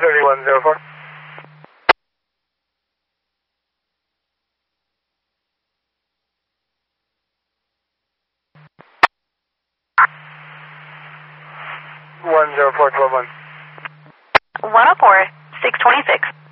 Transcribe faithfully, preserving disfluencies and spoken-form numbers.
thirty-one zero four. one zero four twelve one. one oh four, six twenty-six.